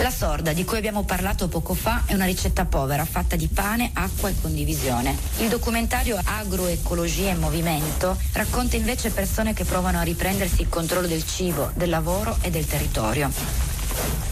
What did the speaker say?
La sorda, di cui abbiamo parlato poco fa, è una ricetta povera, fatta di pane, acqua e condivisione. Il documentario Agroecologia in movimento racconta invece persone che provano a riprendersi il controllo del cibo, del lavoro e del territorio.